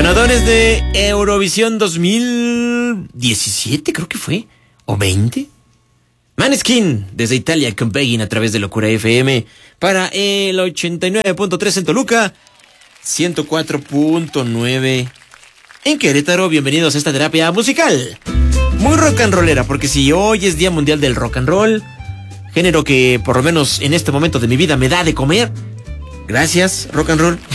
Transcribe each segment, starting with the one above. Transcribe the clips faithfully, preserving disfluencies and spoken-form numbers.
Ganadores de Eurovisión dos mil diecisiete, creo que fue, o veinte. Maneskin, desde Italia, con Begging a través de Locura F M para el ochenta y nueve punto tres en Toluca, ciento cuatro punto nueve en Querétaro. Bienvenidos a esta terapia musical muy rock and rollera, porque si hoy es Día Mundial del Rock and Roll, género que por lo menos en este momento de mi vida me da de comer. Gracias, rock and roll.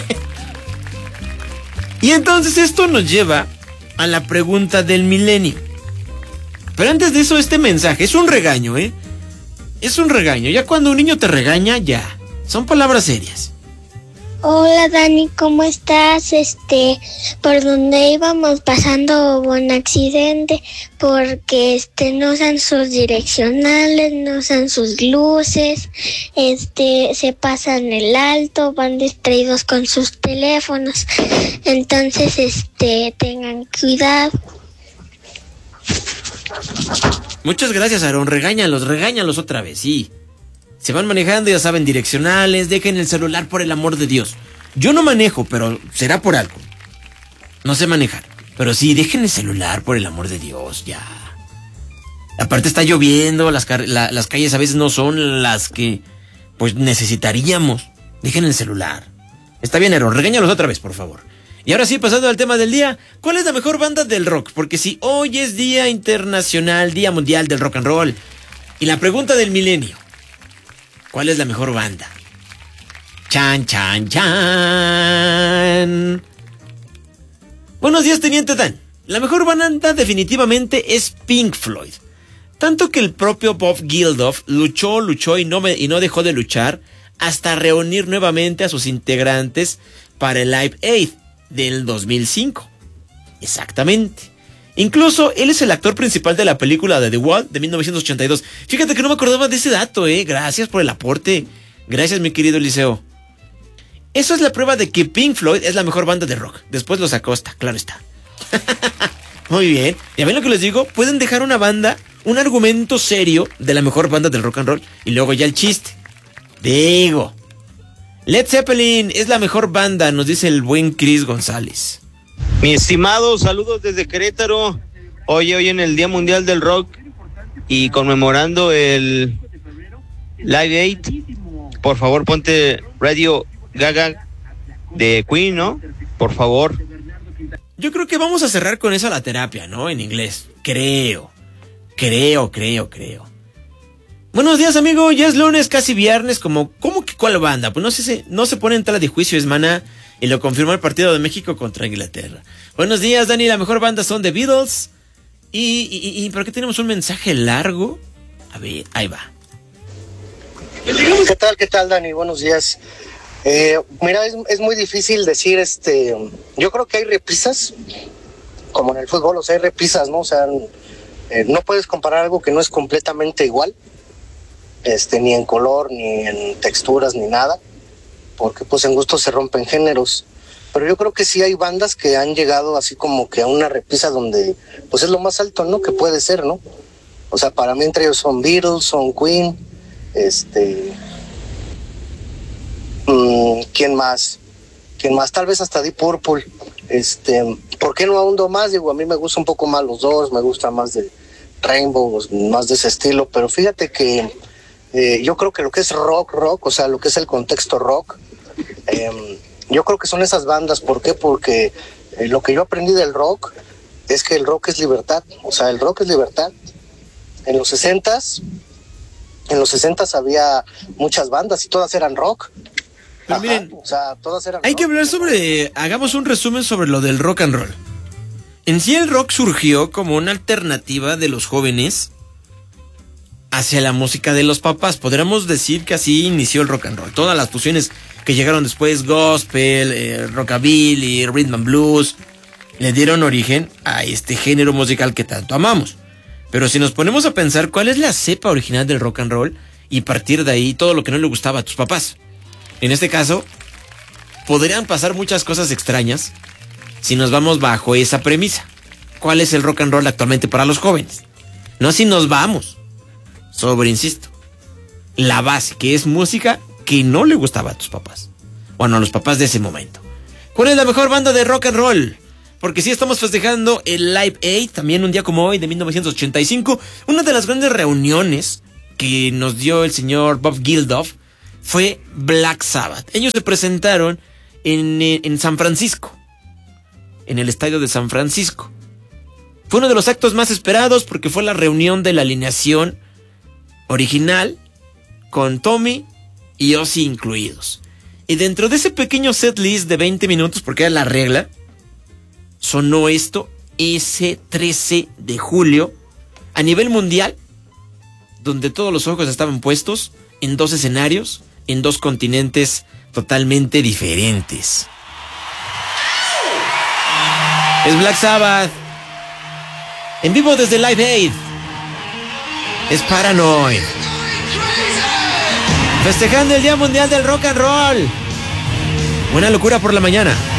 Y entonces esto nos lleva a la pregunta del milenio. Pero antes de eso, este mensaje es un regaño, ¿eh? Es un regaño. Ya cuando un niño te regaña, ya. Son palabras serias. Hola Dani, ¿cómo estás? Este, por donde íbamos pasando hubo un accidente porque este no usan sus direccionales, no usan sus luces, este, se pasan el alto, van distraídos con sus teléfonos. Entonces, este, tengan cuidado. Muchas gracias, Aarón. Regáñalos, regáñalos otra vez, sí. Se van manejando, ya saben, direccionales, dejen el celular por el amor de Dios. Yo no manejo, pero será por algo. No sé manejar, pero sí, dejen el celular por el amor de Dios, ya. Aparte está lloviendo, las, car- la, las calles a veces no son las que, pues, necesitaríamos. Dejen el celular. Está bien, Aarón, regáñalos otra vez, por favor. Y ahora sí, pasando al tema del día, ¿cuál es la mejor banda del rock? Porque si hoy es Día Internacional, Día Mundial del Rock and Roll, y la pregunta del milenio, ¿cuál es la mejor banda? Chan, chan, chan. Buenos días, Teniente Dan. La mejor banda definitivamente es Pink Floyd. Tanto que el propio Bob Geldof luchó, luchó y no, me, y no dejó de luchar hasta reunir nuevamente a sus integrantes para el Live Aid del dos mil cinco. Exactamente. Incluso él es el actor principal de la película de The Wall de mil novecientos ochenta y dos. Fíjate que no me acordaba de ese dato, eh. Gracias por el aporte. Gracias, mi querido Eliseo. Eso es la prueba de que Pink Floyd es la mejor banda de rock. Después los acosta, claro está. Muy bien. ¿Ya ven lo que les digo? Pueden dejar una banda, un argumento serio de la mejor banda del rock and roll y luego ya el chiste. Digo. Led Zeppelin es la mejor banda, nos dice el buen Chris González. Mi estimado, saludos desde Querétaro. Hoy, hoy en el Día Mundial del Rock y conmemorando el Live Aid, por favor ponte Radio Gaga de Queen, ¿no? Por favor. Yo creo que vamos a cerrar con eso la terapia, ¿no? En inglés. Creo. Creo, creo, creo. Buenos días, amigo. Ya es lunes, casi viernes. Como, ¿Cómo que cuál banda? Pues no sé, no se pone en tela de juicio, es Maná. Y lo confirmó el partido de México contra Inglaterra. Buenos días, Dani. La mejor banda son The Beatles. Y, y, y ¿por qué tenemos un mensaje largo? A ver, ahí va. ¿Qué tal, qué tal, Dani? Buenos días. Eh, mira, es, es muy difícil decir, este, yo creo que hay reprisas, como en el fútbol, o sea, hay reprisas, ¿no? O sea, eh, no puedes comparar algo que no es completamente igual. Este, ni en color, ni en texturas, ni nada, porque pues en gusto se rompen géneros. Pero yo creo que sí hay bandas que han llegado así como que a una repisa donde pues es lo más alto, ¿no? Que puede ser, ¿no? O sea, para mí entre ellos son Beatles, son Queen, este, mmm, ¿quién más? ¿Quién más? Tal vez hasta Deep Purple. Este, ¿por qué no ahundo más? Digo, a mí me gusta un poco más los dos, me gusta más de Rainbow, más de ese estilo, pero fíjate que Eh, yo creo que lo que es rock, rock, o sea, lo que es el contexto rock, eh, yo creo que son esas bandas. ¿Por qué? Porque eh, lo que yo aprendí del rock es que el rock es libertad, o sea, el rock es libertad. En los sesentas, en los sesentas había muchas bandas y todas eran rock. Pero Ajá, miren, o sea, todas eran hay rock. que hablar sobre, hagamos un resumen sobre lo del rock and roll. En sí el rock surgió como una alternativa de los jóvenes hacia la música de los papás. Podríamos decir que así inició el rock and roll. Todas las fusiones que llegaron después, gospel, eh, rockabilly, rhythm and blues, le dieron origen a este género musical que tanto amamos. Pero si nos ponemos a pensar cuál es la cepa original del rock and roll y partir de ahí todo lo que no le gustaba a tus papás. En este caso, podrían pasar muchas cosas extrañas si nos vamos bajo esa premisa. ¿Cuál es el rock and roll actualmente para los jóvenes? No si nos vamos sobre, insisto, la base, que es música que no le gustaba a tus papás. Bueno, a los papás de ese momento. ¿Cuál es la mejor banda de rock and roll? Porque sí estamos festejando el Live Aid, también un día como hoy de mil novecientos ochenta y cinco. Una de las grandes reuniones que nos dio el señor Bob Geldof fue Black Sabbath. Ellos se presentaron en, en San Francisco, en el estadio de San Francisco. Fue uno de los actos más esperados porque fue la reunión de la alineación original con Tommy y Ozzy incluidos. Y dentro de ese pequeño set list de veinte minutos, porque era la regla, sonó esto ese trece de julio a nivel mundial, donde todos los ojos estaban puestos en dos escenarios, en dos continentes totalmente diferentes. Es Black Sabbath, en vivo desde Live Aid. Es Paranoid, festejando el Día Mundial del Rock and Roll. Buena locura por la mañana.